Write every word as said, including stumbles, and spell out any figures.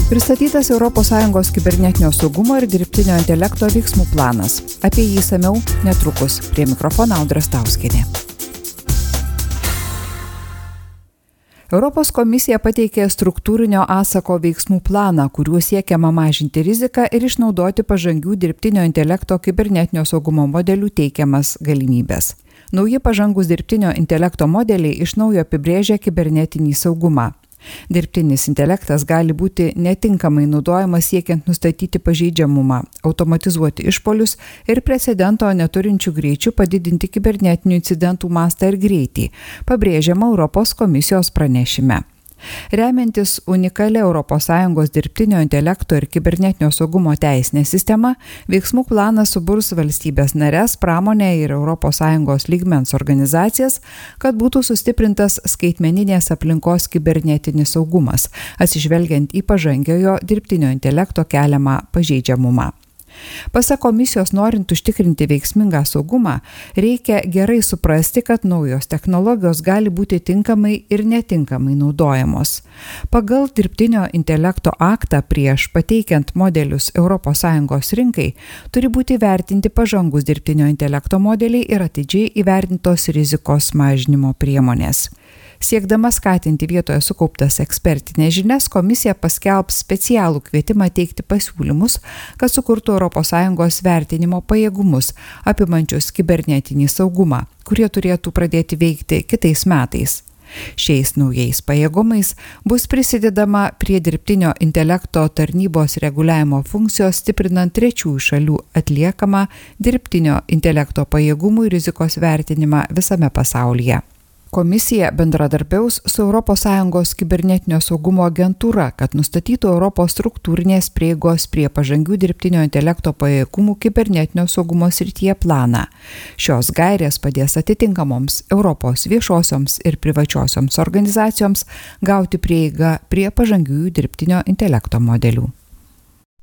Pristatytas Europos Sąjungos kibernetinio saugumo ir dirbtinio intelekto veiksmų planas. Apie jį išsamiau netrukus. Prie mikrofono Audra Stauskienė. Europos komisija pateikė struktūrinio atsako veiksmų planą, kuriuo siekiama mažinti riziką ir išnaudoti pažangių dirbtinio intelekto kibernetinio saugumo modelių teikiamas galimybės. Nauji pažangus dirbtinio intelekto modeliai iš naujo apibrėžia kibernetinį saugumą. Dirbtinis intelektas gali būti netinkamai naudojamas siekiant nustatyti pažeidžiamumą, automatizuoti išpolius ir precedento neturinčių greičių padidinti kibernetinių incidentų mastą ir greitį, pabrėžiama Europos komisijos pranešime. Remiantis unikalia Europos Sąjungos dirbtinio intelekto ir kibernetinio saugumo teisinė sistema, veiksmų planas suburs valstybės nares, pramonę ir Europos Sąjungos lygmens organizacijas, kad būtų sustiprintas skaitmeninės aplinkos kibernetinis saugumas, atsižvelgiant į pažangiojo dirbtinio intelekto keliamą pažeidžiamumą. Pasak komisijos, norint užtikrinti veiksmingą saugumą, reikia gerai suprasti, kad naujos technologijos gali būti tinkamai ir netinkamai naudojamos. Pagal dirbtinio intelekto aktą prieš pateikiant modelius Europos Sąjungos rinkai turi būti vertinti pažangus dirbtinio intelekto modeliai ir atidžiai įvertintos rizikos mažinimo priemonės. Siekdama skatinti vietoje sukauptas ekspertinės žinias, komisija paskelbs specialų kvietimą teikti pasiūlymus, kad sukurtų Europos Sąjungos vertinimo pajėgumus, apimančius kibernetinį saugumą, kurie turėtų pradėti veikti kitais metais. Šiais naujais pajėgumais bus prisidedama prie dirbtinio intelekto tarnybos reguliavimo funkcijos, stiprinant trečiųjų šalių atliekamą dirbtinio intelekto pajėgumų ir rizikos vertinimą visame pasaulyje. Komisija bendradarbiaus su Europos Sąjungos kibernetinio saugumo agentūra, kad nustatytų Europos struktūrinės prieigos prie pažangių dirbtinio intelekto pajėgumų kibernetinio saugumo srityje planą. Šios gairės padės atitinkamoms Europos viešosioms ir privačiosioms organizacijoms gauti prieigą prie pažangiųjų dirbtinio intelekto modelių.